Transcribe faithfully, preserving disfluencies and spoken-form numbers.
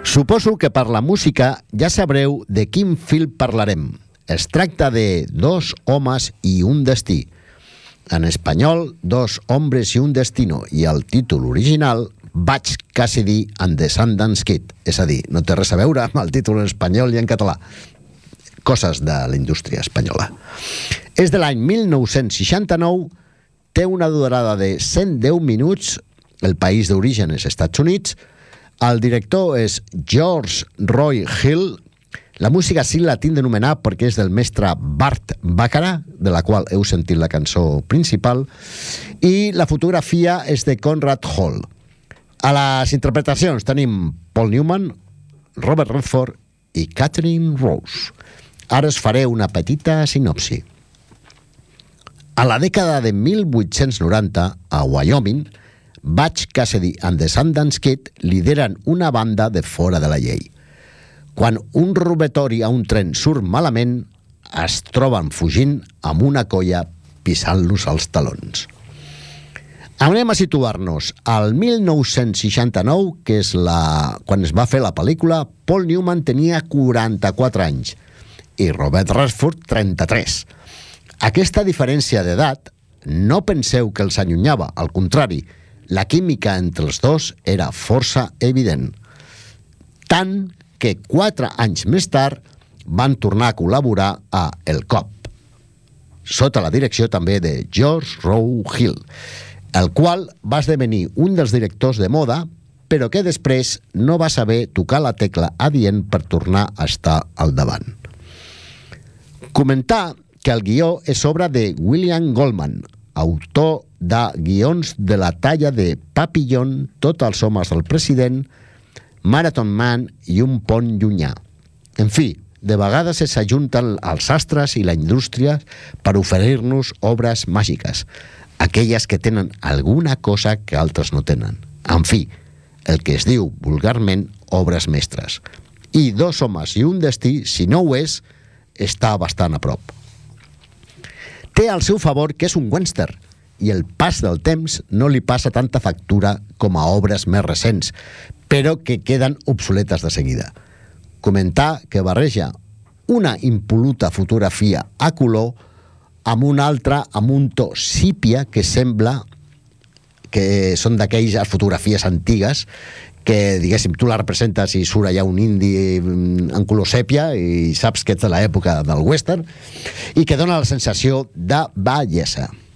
Suposo que per la música ja sabreu de quin film parlarem. Es tracta de Dos homes i un destí. En espanyol, Dos hombres i un destino, i el títol original, Butch Cassidy and the Sundance Kid. És a dir, no té res a veure amb el títol en espanyol i en català. Coses de la indústria espanyola. És de l'any mil nou-cents seixanta-nou, té una durada de cent deu minuts, el país d'origen és Estats Units, el director és George Roy Hill, la música sí la tinc d'anomenar perquè és del mestre Burt Bacharach, de la qual heu sentit la cançó principal, i la fotografia és de Conrad Hall. A les interpretacions tenim Paul Newman, Robert Redford i Catherine Rose. Ara us faré una petita sinopsi. A la dècada de mil vuit-cents noranta, a Wyoming, Butch Cassidy and the Sundance Kid lideren una banda de fora de la llei. Quan un robatori a un tren surt malament, es troben fugint amb una colla pisant-los els talons. Anem a situar-nos. Al mil nou-cents seixanta-nou, que és la... quan es va fer la pel·lícula, Paul Newman tenia quaranta-quatre anys i Robert Redford trenta-tres. Aquesta diferència d'edat no penseu que els allunyava, al contrari, la química entre els dos era força evident. Tant que quatre anys més tard van tornar a col·laborar a El Cop, sota la direcció també de George Roy Hill, el qual va esdevenir un dels directors de moda, però que després no va saber tocar la tecla adient per tornar a estar al davant. Comentar que el guió és obra de William Goldman, autor de guions de la talla de Papillon, Tots els homes del president, Marathon Man i Un pont llunyà. En fi, de vegades s'ajunten els astres i la indústria per oferir-nos obres màgiques, aquelles que tenen alguna cosa que altres no tenen. En fi, el que es diu vulgarment obres mestres. I Dos homes i un destí, si no ho és, està bastant a prop. Té al seu favor que és un western i el pas del temps no li passa tanta factura com a obres més recents, però que queden obsoletes de seguida. Comentar que barreja una impoluta fotografia a color amb una altra amb un to sípia que sembla que són d'aquelles fotografies antigues que, diguéssim, tu la representes i surt allà un indi en color sèpia i saps que ets de l'època del western i que dona la sensació de bellesa.